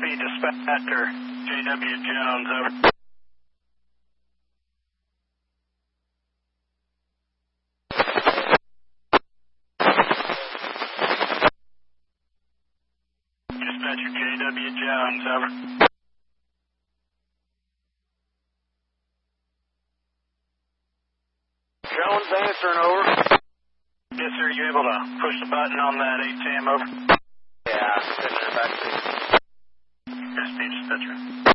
Dispatcher, J.W. Jones, over. Dispatcher, J.W. Jones, over. Jones answering, over. Yes, sir, you able to push the button on that ATM, over? Yeah, dispatcher back to Yes, dispatcher.